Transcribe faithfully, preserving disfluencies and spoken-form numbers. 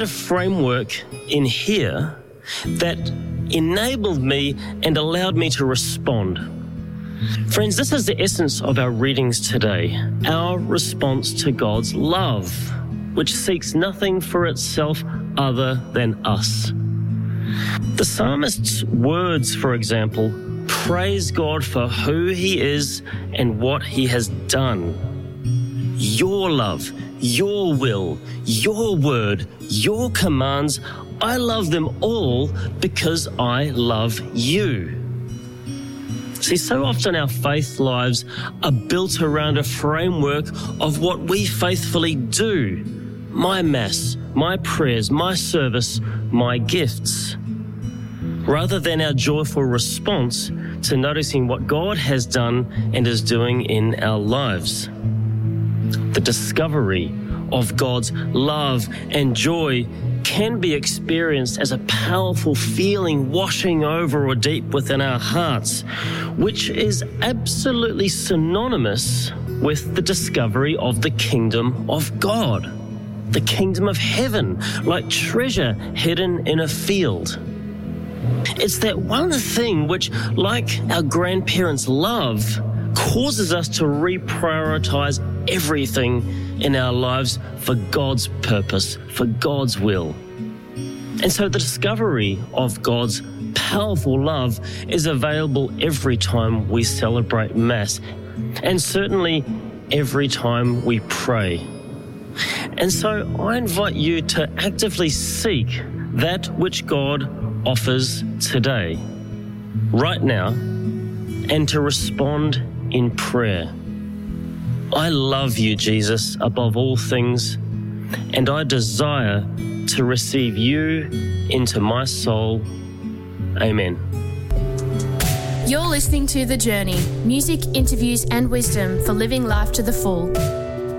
a framework in here that enabled me and allowed me to respond. Friends, this is the essence of our readings today, our response to God's love, which seeks nothing for itself other than us. The psalmist's words, for example, praise God for who he is and what he has done. Your love, your will, your word, your commands, I love them all because I love you. See, so often our faith lives are built around a framework of what we faithfully do. My mass, my prayers, my service, my gifts. Rather than our joyful response to noticing what God has done and is doing in our lives. The discovery of God's love and joy can be experienced as a powerful feeling washing over or deep within our hearts, which is absolutely synonymous with the discovery of the kingdom of God, the kingdom of heaven, like treasure hidden in a field. It's that one thing which, like our grandparents' love, causes us to reprioritize everything in our lives for God's purpose, for God's will. And so the discovery of God's powerful love is available every time we celebrate Mass, and certainly every time we pray. And so I invite you to actively seek that which God offers today, right now, and to respond in prayer. I love you, Jesus, above all things, and I desire to receive you into my soul. Amen. You're listening to The Journey, music, interviews and wisdom for living life to the full.